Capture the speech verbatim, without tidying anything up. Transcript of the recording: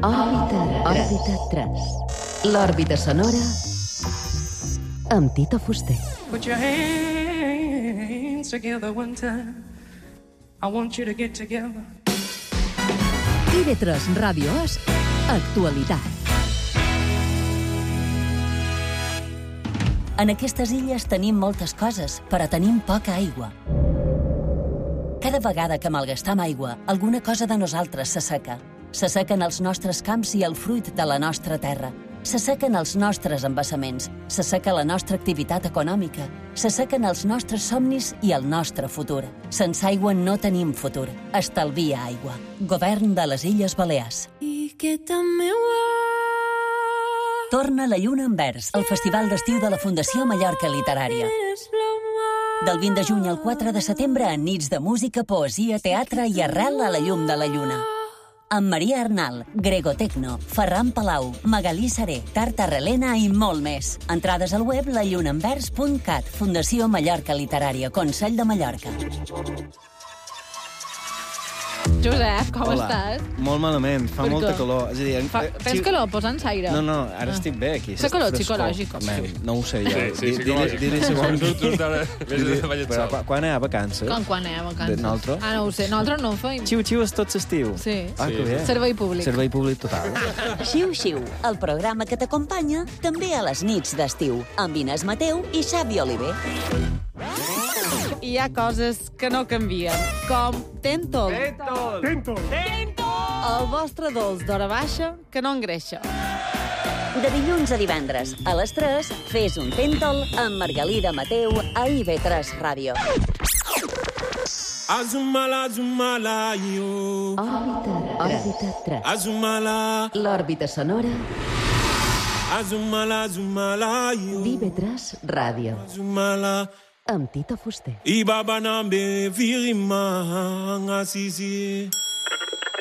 Òrbita, òrbita tres. L'òrbita sonora amb Tito Fuster. Put your hands together one time. I want you to get together. I V tres Ràdio és actualitat. En aquestes illes tenim moltes coses, però tenim poca aigua. Cada vegada que malgastam aigua, alguna cosa de nosaltres s'asseca. S'assequen els nostres camps i el fruit de la nostra terra. S'assequen els nostres embassaments. S'asseca la nostra activitat econòmica. S'assequen els nostres somnis i el nostre futur. Sense aigua no tenim futur. Estalvia aigua. Govern de les Illes Balears. I que també ho Torna la lluna en vers, el festival d'estiu de la Fundació Mallorca Literària. Del vint de juny al quatre de setembre, en nits de música, poesia, teatre i arrel a la llum de la lluna. Amb Maria Arnal, Grego Tecno, Ferran Palau, Magalí Saré, Tarta Relena i molt més. Entrades al web la lluna en vers punt cat, Fundació Mallorca Literària, Consell de Mallorca. Josep, com Hola. estàs? Molt malament, fa Per molta què? calor. És a dir, Fa, tens sí, calor? Posa'ns aire. No, no, ara Ah. estic bé aquí. Fa calor Frescor. psicològic. Man, no ho sé jo. Sí, sí, Di- psicològic. Diré, diré segons... Tu, tu estàs vés de ballet Però sol. quan, quan hi ha vacances? Com quan anem a vacances? De nosaltres? Ah, no ho sé. Nosaltres no ho feim. Xiu-xiu és tot l'estiu. Sí. Ah, Sí, que bé. Servei públic. Servei públic total. Xiu-xiu, el programa que t'acompanya també a les nits d'estiu, amb Inés Mateu i Xavi Oliver. Hi ha coses que no canvien, com Tentol. Tentol! El vostre dolç d'hora baixa que no engreixa. De dilluns a divendres, a les tres, fes un Tentol amb Margalida Mateu a I V tres Ràdio. Azumala, azumala, yo. Òrbita, òrbita tres. Azumala, L'òrbita sonora azumala, azumala, yo. d'I V tres Ràdio Azumala, amb Tito Fuster. ibaba nambe virima ngasisi.